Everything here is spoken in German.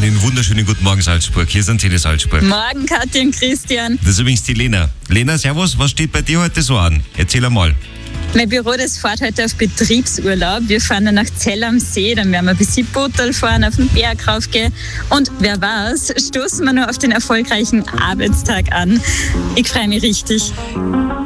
Einen wunderschönen guten Morgen, Salzburg. Hier sind Tele Salzburg. Morgen, Katja und Christian. Das ist übrigens die Lena. Lena, servus, was steht bei dir heute so an? Erzähl einmal. Mein Büro, das fährt heute auf Betriebsurlaub. Wir fahren dann nach Zell am See, dann werden wir bis Sippotal fahren, auf den Berg raufgehen. Und wer weiß, stoßen wir nur auf den erfolgreichen Arbeitstag an. Ich freue mich richtig.